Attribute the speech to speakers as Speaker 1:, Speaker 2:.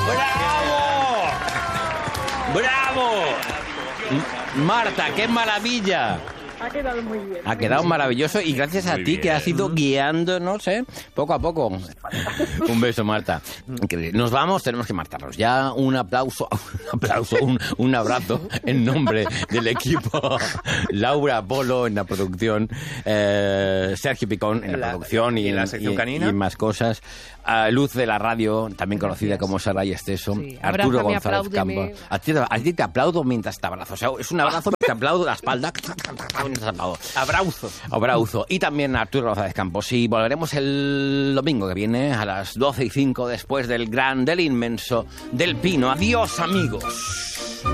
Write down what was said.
Speaker 1: ¡Bravo! Marta, qué maravilla.
Speaker 2: Ha quedado muy bien.
Speaker 1: Ha quedado maravilloso y gracias a
Speaker 3: Muy
Speaker 1: ti
Speaker 3: bien.
Speaker 1: que has ido guiándonos, poco a poco. Un beso, Marta. Nos vamos, tenemos que marcharnos. Ya un aplauso, un abrazo en nombre del equipo. Laura Polo en la producción, Sergio Picón en la producción y
Speaker 3: en la
Speaker 1: en
Speaker 3: sección canina.
Speaker 1: y más cosas. Luz de la radio, también conocida como Saray Esteso.
Speaker 4: Sí.
Speaker 1: Arturo
Speaker 4: Abrázame,
Speaker 1: González
Speaker 4: apláudeme.
Speaker 1: Campo. A ti te aplaudo mientras te abrazo. O sea, es un abrazo, te aplaudo la espalda. Abrauzo. Y también a Arturo González Campos. Y volveremos el domingo que viene a las 12:05 después del inmenso, del Pino. Adiós, amigos.